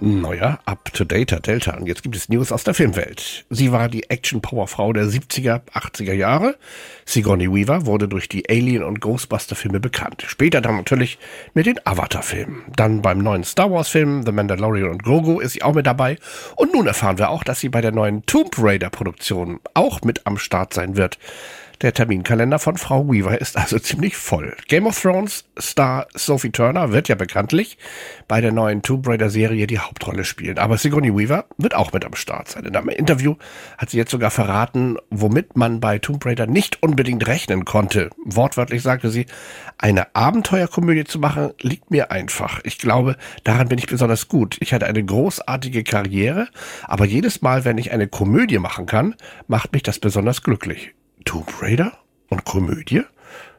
Neuer, up-to-dater Delta. Und jetzt gibt es News aus der Filmwelt. Sie war die Action-Power-Frau der 70er, 80er Jahre. Sigourney Weaver wurde durch die Alien- und Ghostbuster-Filme bekannt. Später dann natürlich mit den Avatar-Filmen. Dann beim neuen Star Wars-Film The Mandalorian und Grogu ist sie auch mit dabei. Und nun erfahren wir auch, dass sie bei der neuen Tomb Raider-Produktion auch mit am Start sein wird. Der Terminkalender von Frau Weaver ist also ziemlich voll. Game of Thrones Star Sophie Turner wird ja bekanntlich bei der neuen Tomb Raider Serie die Hauptrolle spielen. Aber Sigourney Weaver wird auch mit am Start sein. In einem Interview hat sie jetzt sogar verraten, womit man bei Tomb Raider nicht unbedingt rechnen konnte. Wortwörtlich sagte sie, eine Abenteuerkomödie zu machen, liegt mir einfach. Ich glaube, daran bin ich besonders gut. Ich hatte eine großartige Karriere, aber jedes Mal, wenn ich eine Komödie machen kann, macht mich das besonders glücklich. Tomb Raider und Komödie?